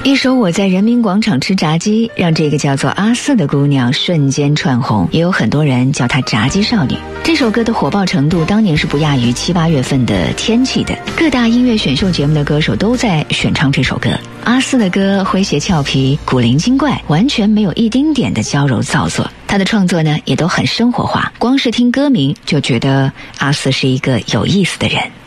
一首《我在人民广场吃炸鸡》让这个叫做阿四的姑娘瞬间窜红，也有很多人叫她炸鸡少女。这首歌的火爆程度当年是不亚于7、8月份的天气的，各大音乐选秀节目的歌手都在选唱这首歌。阿四的歌诙谐俏皮、古灵精怪，完全没有一丁点的娇柔造作。他的创作呢也都很生活化，光是听歌名就觉得阿四是一个有意思的人。